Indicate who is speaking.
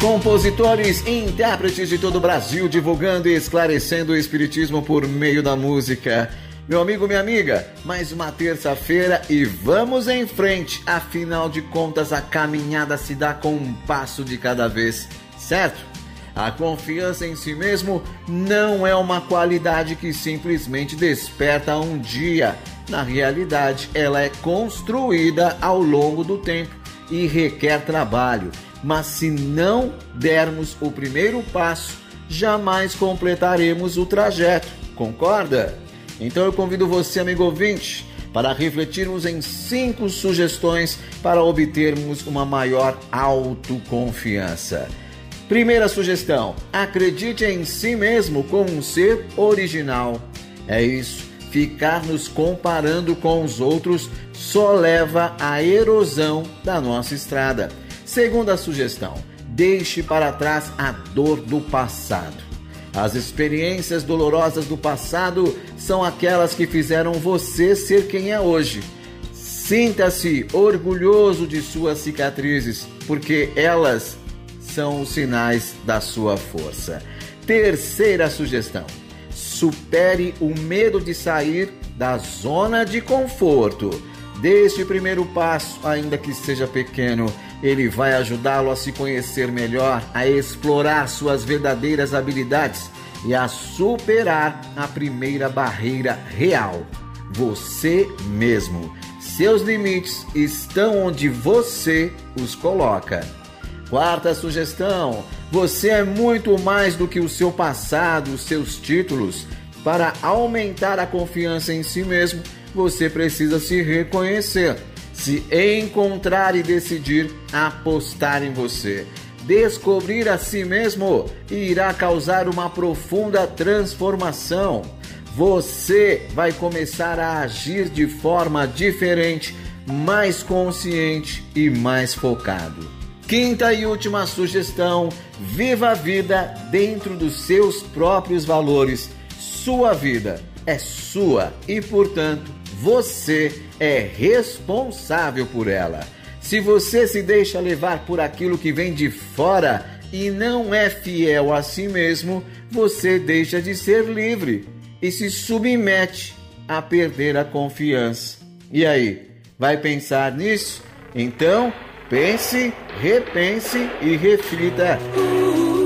Speaker 1: Compositores e intérpretes de todo o Brasil divulgando e esclarecendo o espiritismo por meio da música. Meu amigo, minha amiga, mais uma terça-feira e vamos em frente. Afinal de contas, a caminhada se dá com um passo de cada vez, certo? A confiança em si mesmo não é uma qualidade que simplesmente desperta um dia. Na realidade, ela é construída ao longo do tempo e requer trabalho. Mas se não dermos o primeiro passo, jamais completaremos o trajeto. Concorda? Então eu convido você, amigo ouvinte, para refletirmos em 5 sugestões para obtermos uma maior autoconfiança. Primeira sugestão: acredite em si mesmo como um ser original. É isso, ficar nos comparando com os outros só leva à erosão da nossa estrada. Segunda sugestão: deixe para trás a dor do passado. As experiências dolorosas do passado são aquelas que fizeram você ser quem é hoje. Sinta-se orgulhoso de suas cicatrizes, porque elas são os sinais da sua força. Terceira sugestão: supere o medo de sair da zona de conforto. Deste primeiro passo, ainda que seja pequeno, ele vai ajudá-lo a se conhecer melhor, a explorar suas verdadeiras habilidades e a superar a primeira barreira real: você mesmo. Seus limites estão onde você os coloca. Quarta sugestão: você é muito mais do que o seu passado, os seus títulos. Para aumentar a confiança em si mesmo, você precisa se reconhecer, se encontrar e decidir apostar em você. Descobrir a si mesmo irá causar uma profunda transformação. Você vai começar a agir de forma diferente, mais consciente e mais focado. Quinta e última sugestão: viva a vida dentro dos seus próprios valores. Sua vida é sua e, portanto, você é responsável por ela. Se você se deixa levar por aquilo que vem de fora e não é fiel a si mesmo, você deixa de ser livre e se submete a perder a confiança. E aí, vai pensar nisso? Então, pense, repense e reflita.